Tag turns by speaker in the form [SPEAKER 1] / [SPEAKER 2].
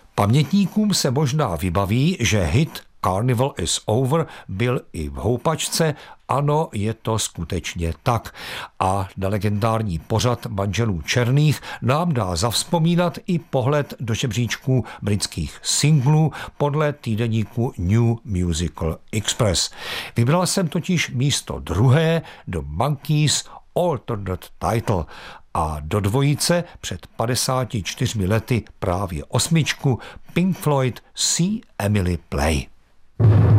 [SPEAKER 1] Pamětníkům se možná vybaví, že hit Carnival is Over byl i v houpačce. Ano, je to skutečně tak. A na legendární pořad Manželů černých nám dá zavzpomínat i pohled do žebříčků britských singlů podle týdeníku New Musical Express. Vybral jsem totiž místo druhé do Monkeys Alternate Title a do dvojice před 54 lety právě osmičku Pink Floyd See Emily Play.